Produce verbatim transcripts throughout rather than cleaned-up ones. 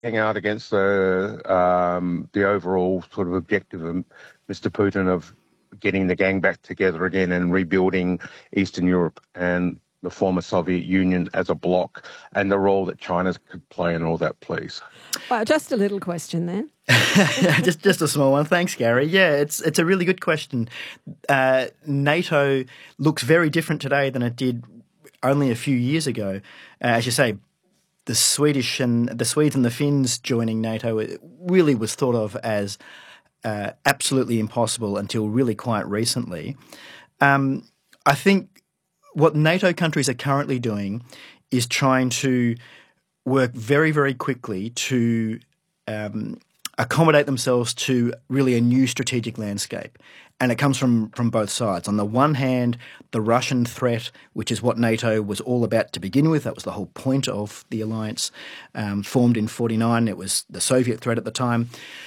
hang out against the um, the overall sort of objective of Mister Putin of getting the gang back together again and rebuilding Eastern Europe and the former Soviet Union as a bloc, and the role that China could play in all that, please? Well, just a little question then. just just a small one. Thanks, Gary. Yeah, it's it's a really good question. Uh, NATO looks very different today than it did only a few years ago. Uh, as you say, the Swedish and the Swedes and the Finns joining NATO really was thought of as uh, absolutely impossible until really quite recently. Um, I think what NATO countries are currently doing is trying to work very, very quickly to um, accommodate themselves to really a new strategic landscape. And it comes from, from both sides. On the one hand, the Russian threat, which is what NATO was all about to begin with. That was the whole point of the alliance, um, formed in forty-nine. It was the Soviet threat at the time.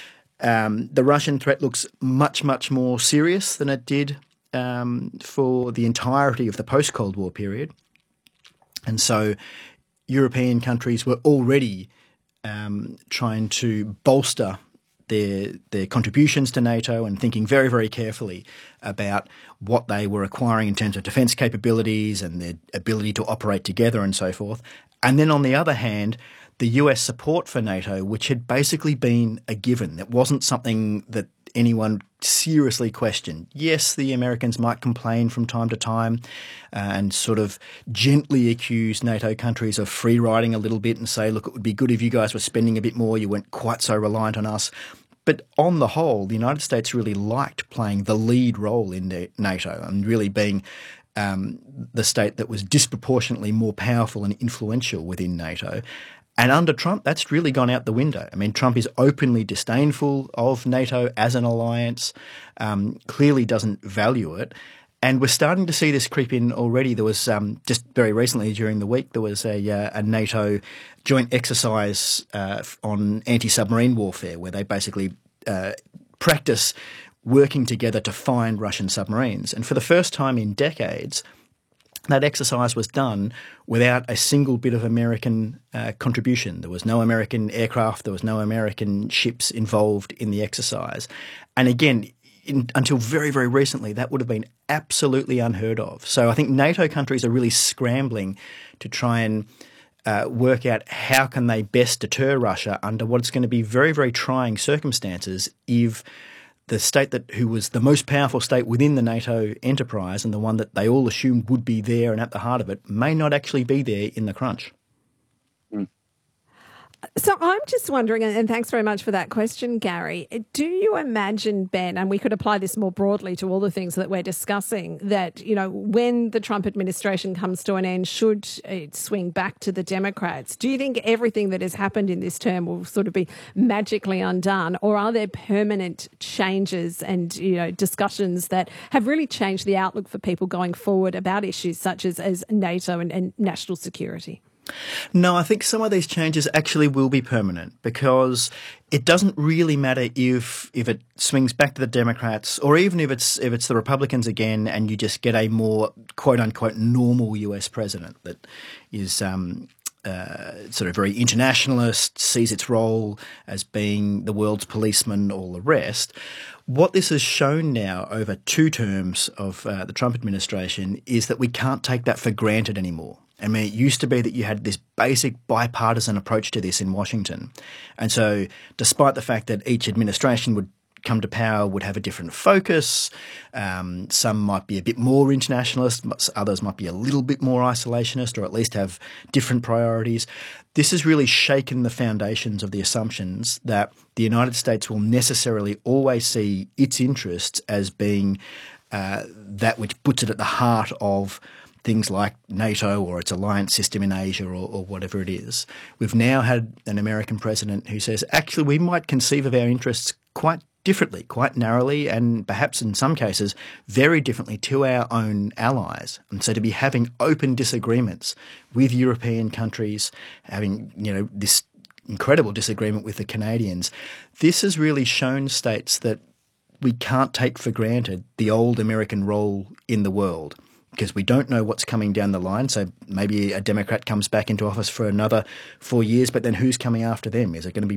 Um, the Russian threat looks much, much more serious than it did um, for the entirety of the post-Cold War period. And so European countries were already um, trying to bolster their their contributions to NATO and thinking very, very carefully about what they were acquiring in terms of defence capabilities and their ability to operate together and so forth. And then on the other hand, the U S support for NATO, which had basically been a given. It wasn't something that anyone seriously questioned. Yes, the Americans might complain from time to time uh, and sort of gently accuse NATO countries of free riding a little bit and say, look, it would be good if you guys were spending a bit more, you weren't quite so reliant on us. But on the whole, the United States really liked playing the lead role in NATO and really being um, the state that was disproportionately more powerful and influential within NATO. And under Trump, that's really gone out the window. I mean, Trump is openly disdainful of NATO as an alliance, um, clearly doesn't value it. And we're starting to see this creep in already. There was um, just very recently during the week, there was a, uh, a NATO joint exercise uh, on anti-submarine warfare where they basically uh, practice working together to find Russian submarines. And for the first time in decades, that exercise was done without a single bit of American uh, contribution. There was no American aircraft, there was no American ships involved in the exercise. And again, in, until very, very recently, that would have been absolutely unheard of. So I think NATO countries are really scrambling to try and uh, work out how can they best deter Russia under what's going to be very, very trying circumstances if the state that who was the most powerful state within the NATO enterprise and the one that they all assumed would be there and at the heart of it may not actually be there in the crunch. Mm. So I'm just wondering, and thanks very much for that question, Gary, do you imagine, Ben, and we could apply this more broadly to all the things that we're discussing, that, you know, when the Trump administration comes to an end, should it swing back to the Democrats, do you think everything that has happened in this term will sort of be magically undone, or are there permanent changes and, you know, discussions that have really changed the outlook for people going forward about issues such as, as NATO and, and national security? No, I think some of these changes actually will be permanent because it doesn't really matter if if it swings back to the Democrats or even if it's if it's the Republicans again and you just get a more quote unquote normal U S president that is um, uh, sort of very internationalist, sees its role as being the world's policeman, all the rest. What this has shown now over two terms of uh, the Trump administration is that we can't take that for granted anymore. I mean, it used to be that you had this basic bipartisan approach to this in Washington. And so despite the fact that each administration would come to power would have a different focus, um, some might be a bit more internationalist, others might be a little bit more isolationist or at least have different priorities. This has really shaken the foundations of the assumptions that the United States will necessarily always see its interests as being uh, that which puts it at the heart of things like NATO or its alliance system in Asia or, or whatever it is. We've now had an American president who says, actually, we might conceive of our interests quite differently, quite narrowly, and perhaps in some cases very differently to our own allies. And so to be having open disagreements with European countries, having, you know, this incredible disagreement with the Canadians, this has really shown states that we can't take for granted the old American role in the world. because we don't know what's coming down the line. So maybe a Democrat comes back into office for another four years, but then who's coming after them? Is it going to be